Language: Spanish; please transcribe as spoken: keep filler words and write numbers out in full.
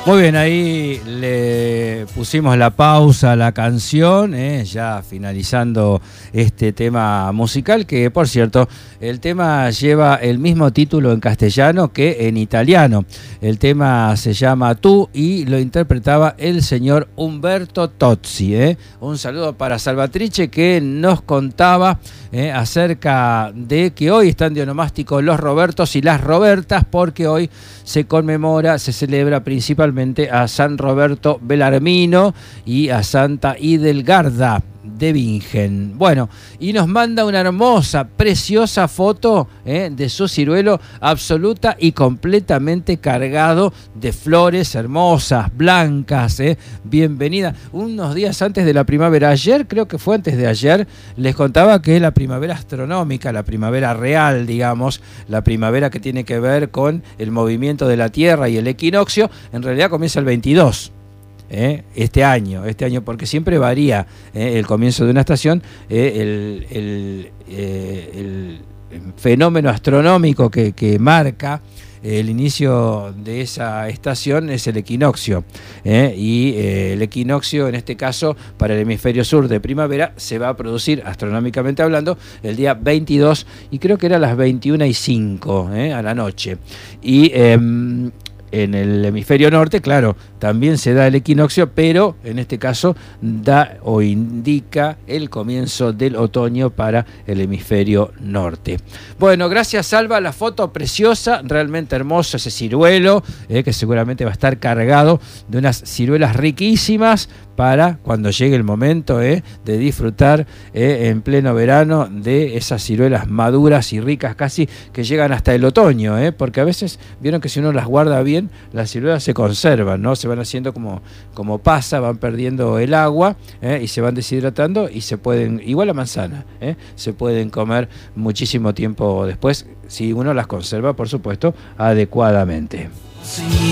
Muy bien, ahí le pusimos la pausa a la canción, eh, ya finalizando este tema musical, que por cierto, el tema lleva el mismo título en castellano que en italiano. El tema se llama Tú y lo interpretaba el señor Umberto Tozzi. Eh. Un saludo para Salvatrice, que nos contaba eh, acerca de que hoy están de onomástico los Robertos y las Robertas, porque hoy se conmemora, se celebra principalmente a San Roberto Bellarmino y a Santa Idelgarda de Bingen. Bueno, y nos manda una hermosa, preciosa foto eh, de su ciruelo absoluta y completamente cargado de flores hermosas, blancas. Eh. Bienvenida. Unos días antes de la primavera, ayer, creo que fue antes de ayer, les contaba que es la primavera astronómica, la primavera real, digamos, la primavera que tiene que ver con el movimiento de la Tierra y el equinoccio. En realidad comienza el veintidós. Eh, este año, este año, porque siempre varía eh, el comienzo de una estación, eh, el, el, eh, el fenómeno astronómico que, que marca eh, el inicio de esa estación es el equinoccio, eh, y eh, el equinoccio, en este caso, para el hemisferio sur de primavera, se va a producir, astronómicamente hablando, el día veintidós, y creo que era a las veintiuna y cinco eh, a la noche. Y eh, en el hemisferio norte, claro, también se da el equinoccio, pero en este caso da o indica el comienzo del otoño para el hemisferio norte. Bueno, gracias, Salva, la foto preciosa, realmente hermoso ese ciruelo, eh, que seguramente va a estar cargado de unas ciruelas riquísimas para cuando llegue el momento eh, de disfrutar eh, en pleno verano de esas ciruelas maduras y ricas casi que llegan hasta el otoño, eh, porque a veces vieron que si uno las guarda bien, las ciruelas se conservan, ¿no? Se van haciendo como, como pasa, van perdiendo el agua eh, y se van deshidratando y se pueden, igual la manzana, eh, se pueden comer muchísimo tiempo después si uno las conserva, por supuesto, adecuadamente. Sí.